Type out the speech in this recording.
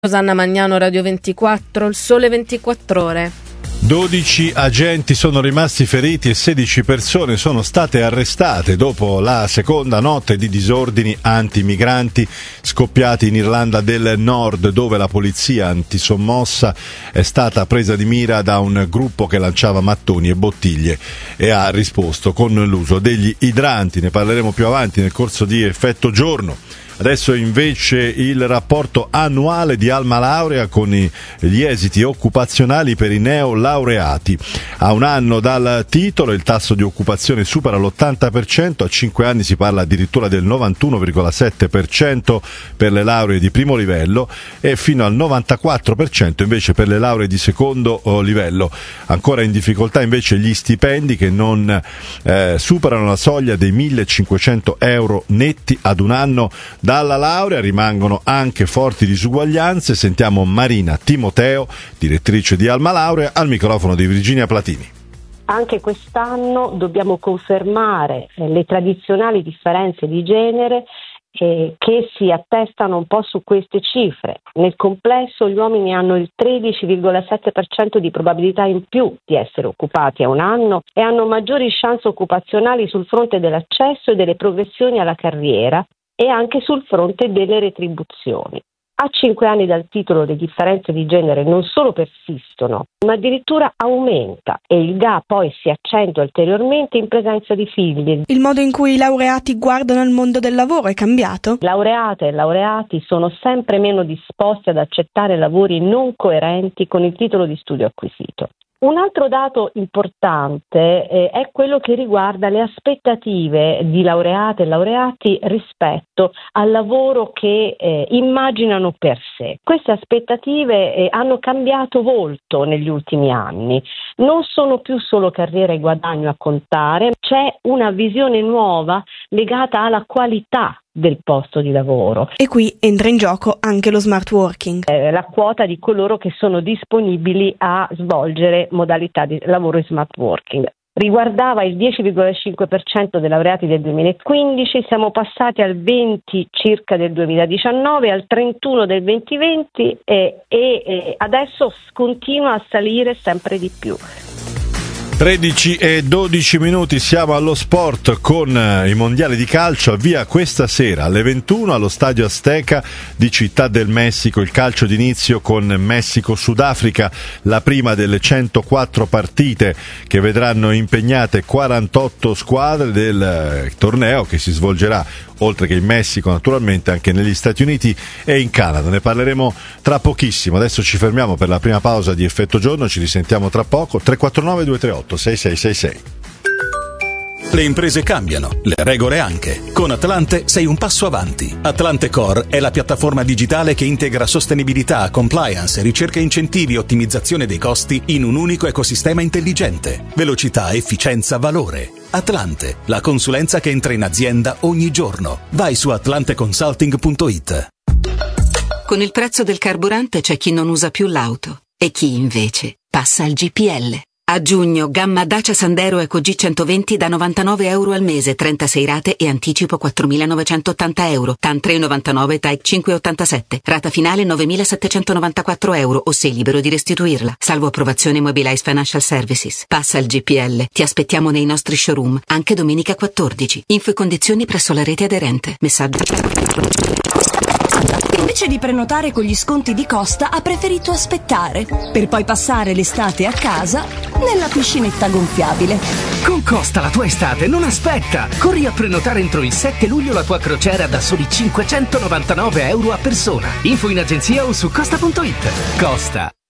Rosanna Magnano, Radio 24, Il Sole 24 Ore. 12 agenti sono rimasti feriti e 16 persone sono state arrestate dopo la seconda notte di disordini antimigranti scoppiati in Irlanda del Nord, dove la polizia antisommossa è stata presa di mira da un gruppo che lanciava mattoni e bottiglie e ha risposto con l'uso degli idranti. Ne parleremo più avanti nel corso di Effetto Giorno. Adesso invece il rapporto annuale di Alma Laurea con gli esiti occupazionali per i neolaureati. A un anno dal titolo il tasso di occupazione supera l'80%, a 5 anni si parla addirittura del 91,7% per le lauree di primo livello e fino al 94% invece per le lauree di secondo livello. Ancora in difficoltà invece gli stipendi che non superano la soglia dei 1.500 euro netti ad un anno dalla laurea. Rimangono anche forti disuguaglianze. Sentiamo Marina Timoteo, direttrice di Alma Laurea, al microfono di Virginia Platini. Anche quest'anno dobbiamo confermare le tradizionali differenze di genere che si attestano un po' su queste cifre. Nel complesso gli uomini hanno il 13,7% di probabilità in più di essere occupati a un anno e hanno maggiori chance occupazionali sul fronte dell'accesso e delle progressioni alla carriera e anche sul fronte delle retribuzioni. A 5 anni dal titolo le differenze di genere non solo persistono, ma addirittura aumenta e il gap poi si accentua ulteriormente in presenza di figli. Il modo in cui i laureati guardano il mondo del lavoro è cambiato? Laureate e laureati sono sempre meno disposti ad accettare lavori non coerenti con il titolo di studio acquisito. Un altro dato importante è quello che riguarda le aspettative di laureate e laureati rispetto al lavoro che immaginano per sé. Queste aspettative hanno cambiato volto negli ultimi anni. Non sono più solo carriera e guadagno a contare, c'è una visione nuova legata alla qualità del posto di lavoro. E qui entra in gioco anche lo smart working. La quota di coloro che sono disponibili a svolgere modalità di lavoro in smart working. Riguardava il 10,5% dei laureati del 2015, siamo passati al 20 circa del 2019, al 31 del 2020 e adesso continua a salire sempre di più. 13 e 12 minuti, siamo allo sport con i mondiali di calcio. Via questa sera alle 21 allo Stadio Azteca di Città del Messico il calcio d'inizio con Messico-Sudafrica, la prima delle 104 partite che vedranno impegnate 48 squadre del torneo che si svolgerà oltre che in Messico naturalmente anche negli Stati Uniti e in Canada. Ne parleremo tra pochissimo. Adesso ci fermiamo per la prima pausa di Effetto Giorno, ci risentiamo tra poco. 349 238 6666. Le imprese cambiano, le regole anche. Con Atlante sei un passo avanti. Atlante Core è la piattaforma digitale che integra sostenibilità, compliance, ricerca e incentivi e ottimizzazione dei costi in un unico ecosistema intelligente. Velocità, efficienza, valore. Atlante, la consulenza che entra in azienda ogni giorno. Vai su atlanteconsulting.it. Con il prezzo del carburante c'è chi non usa più l'auto e chi invece passa al GPL. A giugno, gamma Dacia Sandero Eco G120 da 99 euro al mese, 36 rate e anticipo 4.980 euro, TAN 3,99, TAEC 5,87, rata finale 9.794 euro o sei libero di restituirla, salvo approvazione Mobilize Financial Services. Passa al GPL, ti aspettiamo nei nostri showroom, anche domenica 14. Info e condizioni presso la rete aderente. Messaggio. Invece di prenotare con gli sconti di Costa ha preferito aspettare per poi passare l'estate a casa nella piscinetta gonfiabile. Con Costa la tua estate non aspetta! Corri a prenotare entro il 7 luglio la tua crociera da soli 599 euro a persona. Info in agenzia o su costa.it. Costa.